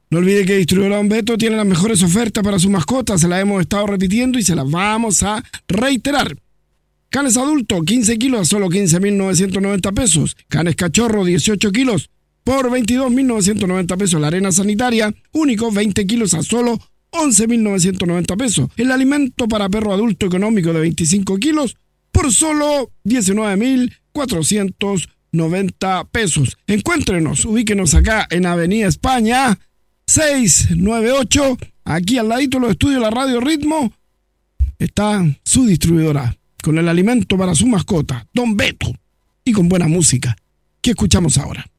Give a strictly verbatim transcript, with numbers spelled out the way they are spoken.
No olvide que Distribuidora Don Beto tiene las mejores ofertas para su mascota. Se las hemos estado repitiendo y se las vamos a reiterar. Canes adulto, quince kilos a solo quince mil novecientos noventa pesos. Canes cachorro, dieciocho kilos por veintidós mil novecientos noventa pesos. La arena sanitaria, único, veinte kilos a solo once mil novecientos noventa pesos. El alimento para perro adulto económico de veinticinco kilos por solo diecinueve mil cuatrocientos noventa pesos. Encuéntrenos, ubíquenos acá en Avenida España seiscientos noventa y ocho, aquí al ladito de los estudios de la Radio Ritmo, está su distribuidora, con el alimento para su mascota, Don Beto, y con buena música. ¿Qué escuchamos ahora?